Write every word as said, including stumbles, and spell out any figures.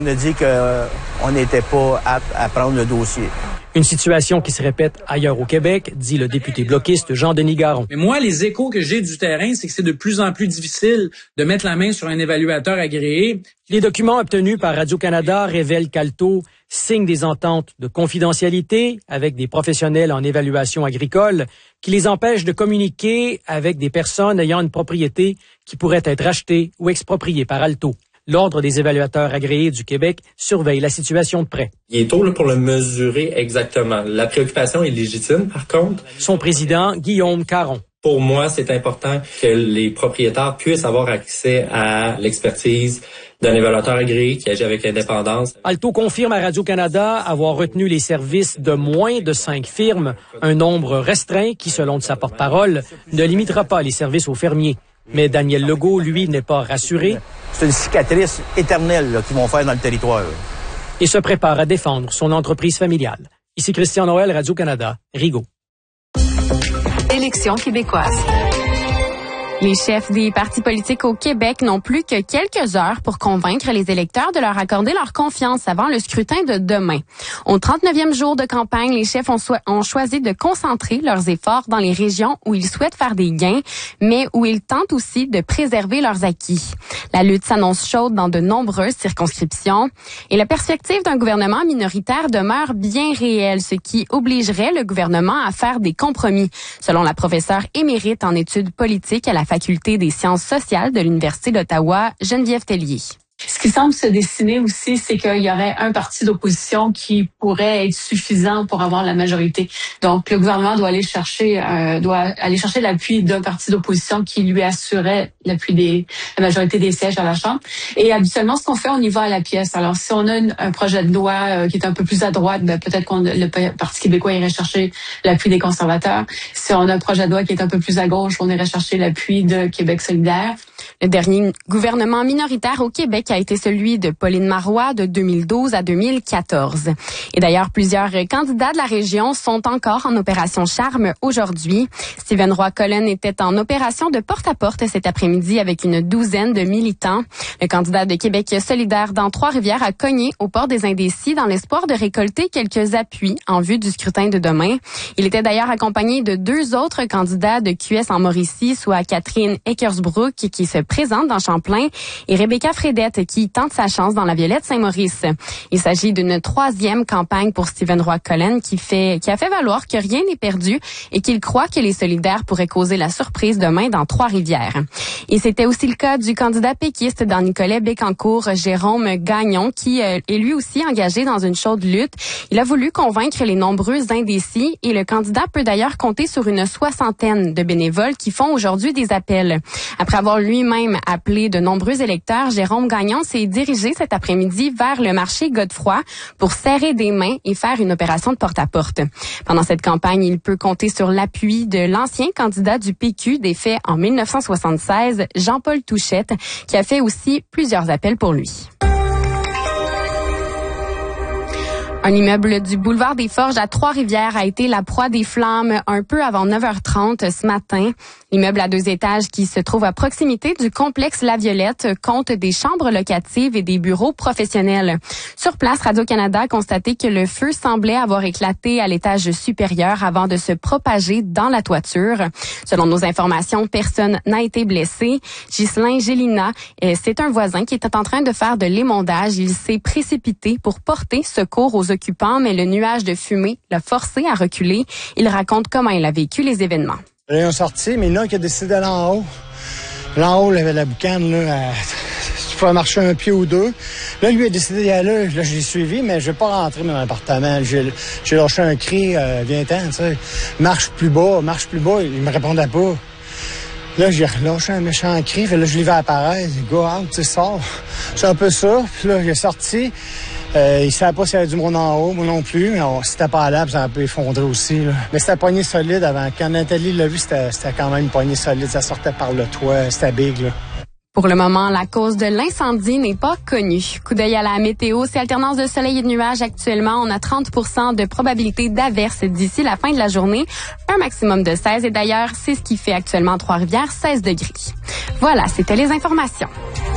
On a dit qu'on n'était pas apte à prendre le dossier. Une situation qui se répète ailleurs au Québec, dit le député bloquiste Jean-Denis Garon. Mais moi, les échos que j'ai du terrain, c'est que c'est de plus en plus difficile de mettre la main sur un évaluateur agréé. Les documents obtenus par Radio-Canada révèlent qu'Alto signe des ententes de confidentialité avec des professionnels en évaluation agricole qui les empêchent de communiquer avec des personnes ayant une propriété qui pourrait être achetée ou expropriée par Alto. L'Ordre des évaluateurs agréés du Québec surveille la situation de près. Il est tôt là, pour le mesurer exactement. La préoccupation est légitime, par contre. Son président, Guillaume Caron. Pour moi, c'est important que les propriétaires puissent avoir accès à l'expertise d'un évaluateur agréé qui agit avec indépendance. Alto confirme à Radio-Canada avoir retenu les services de moins de cinq firmes, un nombre restreint qui, selon de sa porte-parole, ne limitera pas les services aux fermiers. Mais Daniel Legault, lui, n'est pas rassuré. C'est une cicatrice éternelle là, qu'ils vont faire dans le territoire. Là. Et se prépare à défendre son entreprise familiale. Ici Christian Noël, Radio-Canada, Rigaud. Élections québécoises. Les chefs des partis politiques au Québec n'ont plus que quelques heures pour convaincre les électeurs de leur accorder leur confiance avant le scrutin de demain. Au trente-neuvième jour de campagne, les chefs ont, so- ont choisi de concentrer leurs efforts dans les régions où ils souhaitent faire des gains, mais où ils tentent aussi de préserver leurs acquis. La lutte s'annonce chaude dans de nombreuses circonscriptions et la perspective d'un gouvernement minoritaire demeure bien réelle, ce qui obligerait le gouvernement à faire des compromis, selon la professeure émérite en études politiques à la Faculté des sciences sociales de l'Université d'Ottawa, Geneviève Tellier. Ce qui semble se dessiner aussi, c'est qu'il y aurait un parti d'opposition qui pourrait être suffisant pour avoir la majorité. Donc, le gouvernement doit aller chercher, euh, doit aller chercher l'appui d'un parti d'opposition qui lui assurait l'appui des, la majorité des sièges à la Chambre. Et habituellement, ce qu'on fait, on y va à la pièce. Alors, si on a une, un projet de loi euh, qui est un peu plus à droite, ben, peut-être qu'on le Parti québécois irait chercher l'appui des conservateurs. Si on a un projet de loi qui est un peu plus à gauche, on irait chercher l'appui de Québec solidaire. Le dernier gouvernement minoritaire au Québec a été celui de Pauline Marois de deux mille douze à deux mille quatorze. Et d'ailleurs, plusieurs candidats de la région sont encore en opération charme aujourd'hui. Stephen Roy-Cullen était en opération de porte-à-porte cet après-midi avec une douzaine de militants. Le candidat de Québec solidaire dans Trois-Rivières a cogné aux portes des indécis dans l'espoir de récolter quelques appuis en vue du scrutin de demain. Il était d'ailleurs accompagné de deux autres candidats de Q S en Mauricie, soit Catherine Eckersbrook qui se présente dans Champlain et Rebecca Fredette qui tente sa chance dans la Violette Saint-Maurice. Il s'agit d'une troisième campagne pour Stephen Roy-Cullen qui fait qui a fait valoir que rien n'est perdu et qu'il croit que les solidaires pourraient causer la surprise demain dans Trois-Rivières. Et c'était aussi le cas du candidat péquiste dans Nicolet Bécancour, Jérôme Gagnon, qui euh, est lui aussi engagé dans une chaude lutte. Il a voulu convaincre les nombreux indécis et le candidat peut d'ailleurs compter sur une soixantaine de bénévoles qui font aujourd'hui des appels. Après avoir lui-même appelé de nombreux électeurs, Jérôme Gagnon s'est dirigé cet après-midi vers le marché Godefroy pour serrer des mains et faire une opération de porte-à-porte. Pendant cette campagne, il peut compter sur l'appui de l'ancien candidat du P Q défait en mille neuf cent soixante-seize, Jean-Paul Touchette, qui a fait aussi plusieurs appels pour lui. Un immeuble du boulevard des Forges à Trois-Rivières a été la proie des flammes un peu avant neuf heures trente ce matin. L'immeuble à deux étages qui se trouve à proximité du complexe La Violette compte des chambres locatives et des bureaux professionnels. Sur place, Radio-Canada a constaté que le feu semblait avoir éclaté à l'étage supérieur avant de se propager dans la toiture. Selon nos informations, personne n'a été blessé. Ghislain Gélina, c'est un voisin qui était en train de faire de l'émondage. Il s'est précipité pour porter secours aux occupants, mais le nuage de fumée l'a forcé à reculer. Il raconte comment il a vécu les événements. Ils ont sorti, mais il y en a qui a décidé d'aller en haut. Là en haut, il y avait la boucane, là, à... tu pouvais marcher un pied ou deux. Là, lui a décidé d'y aller. Là, je l'ai suivi, mais je vais pas rentrer dans l'appartement. J'ai, j'ai lâché un cri, euh, viens-t'en, tu sais. Marche plus bas, marche plus bas. Il me répondait pas. Là, j'ai relâché un méchant cri. Fait là, je l'ai vu apparaître. Go out, tu sais, sors. C'est un peu ça. Puis là, il est sorti. Euh, il ne savait pas s'il y avait du monde en haut, moi non plus. Mais on, c'était pas à l'air, ça a un peu effondré aussi. Là. Mais c'était une poignée solide avant. Quand Nathalie l'a vu, c'était, c'était quand même une poignée solide. Ça sortait par le toit. C'était big, là. Pour le moment, la cause de l'incendie n'est pas connue. Coup d'œil à la météo, c'est alternance de soleil et de nuages actuellement. On a trente pour cent de probabilité d'averse d'ici la fin de la journée. Un maximum de seize. Et d'ailleurs, c'est ce qui fait actuellement Trois-Rivières, seize degrés. Voilà, c'était les informations.